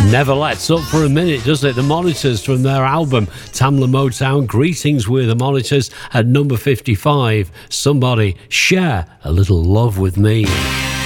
Never lets up for a minute, does it? The Monitors from their album Tamla Motown. Greetings with the Monitors at number 55. Somebody share a little love with me.